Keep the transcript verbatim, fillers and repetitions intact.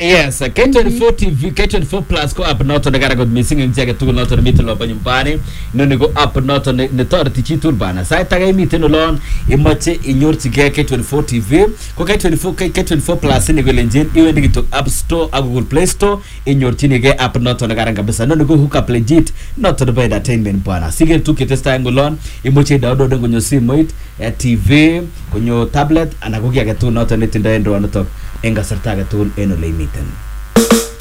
Yes, K twenty-four T V, K twenty-four Plus ko app noto nagara god missing ng jaga tu noto mito lo panyumpani no nego app noto ne torti chi turbana sai tagay mito no lon imache inyorti K twenty-four T V ko K twenty-four K twenty-four Plus ne go lenjen iwe ndiki App Store a Google Play Store inyorti ne ge app noto nagara kabisa no nego hook up legit noto the entertainment bwana sige tu kitesta ngolon imache download ngonyo simu it T V konyo tablet anagogia ke tu noto ne tinda endo noto enga serta ke tu eno le miten